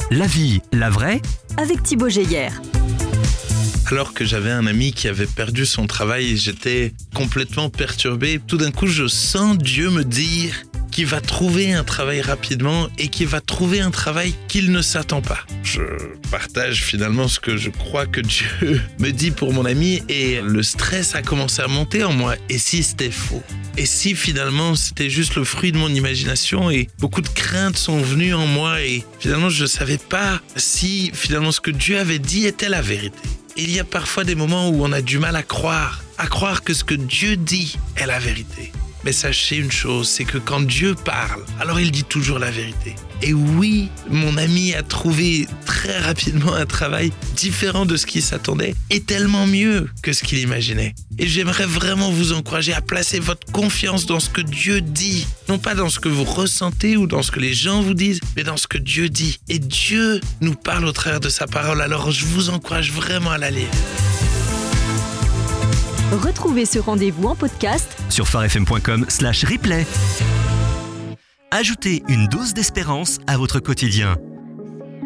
La vie, la vraie, avec Thibaut Geyer. Alors que j'avais un ami qui avait perdu son travail, j'étais complètement perturbé. Tout d'un coup, je sens Dieu me dire qu'il va trouver un travail rapidement et qu'il va trouver un travail qu'il ne s'attend pas. Je partage finalement ce que je crois que Dieu me dit pour mon ami et le stress a commencé à monter en moi. Et si c'était faux ? Et si finalement c'était juste le fruit de mon imagination et beaucoup de craintes sont venues en moi et finalement je ne savais pas si finalement ce que Dieu avait dit était la vérité. Il y a parfois des moments où on a du mal à croire que ce que Dieu dit est la vérité. Mais sachez une chose, c'est que quand Dieu parle, alors il dit toujours la vérité. Et oui, mon ami a trouvé très rapidement un travail différent de ce qu'il s'attendait et tellement mieux que ce qu'il imaginait. Et j'aimerais vraiment vous encourager à placer votre confiance dans ce que Dieu dit. Non pas dans ce que vous ressentez ou dans ce que les gens vous disent, mais dans ce que Dieu dit. Et Dieu nous parle au travers de sa parole, alors je vous encourage vraiment à la lire. Retrouvez ce rendez-vous en podcast sur farfm.com/replay. Ajoutez une dose d'espérance à votre quotidien.